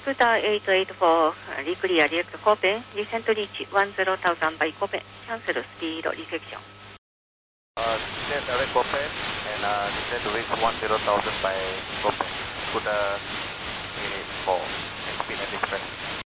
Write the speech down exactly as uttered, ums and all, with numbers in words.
Scooter eight eight four, reclear direct Copen, descent reach one zero thousand by Copen, cancel speed resection. Uh, descent direct Copen and uh, descent reach one zero thousand by Copen, Scooter eight eight four, and speed and express.